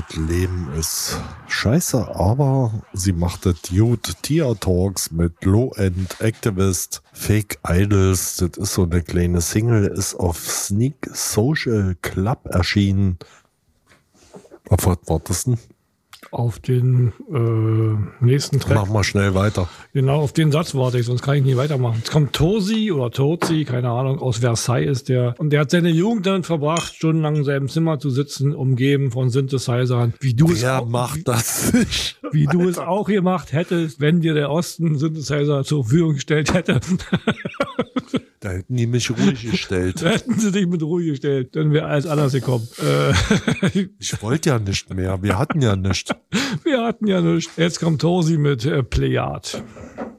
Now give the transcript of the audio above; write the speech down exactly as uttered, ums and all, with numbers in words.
Leben ist scheiße, aber sie macht das gut. Tia Talks mit Low-End Activist, Fake Idols, das ist so eine kleine Single, ist auf Sneak Social Club erschienen. Auf was wartest du denn? Auf den äh, nächsten Track. Mach mal schnell weiter. Genau, auf den Satz warte ich, sonst kann ich nie weitermachen. Jetzt kommt Tosi oder Tozi, keine Ahnung, aus Versailles ist der. Und der hat seine Jugend dann verbracht, stundenlang in seinem Zimmer zu sitzen, umgeben von Synthesizern. Wie du es Wer auch, macht das nicht? Wie du es auch gemacht hättest, wenn dir der Osten Synthesizer zur Verfügung gestellt hätte. Da hätten die mich ruhig gestellt. Da hätten sie dich mit ruhig gestellt, dann wäre alles anders gekommen. Äh, ich wollte ja nicht mehr, wir hatten ja nichts. Wir hatten ja nichts. Jetzt kommt Tosi mit äh, Plejad.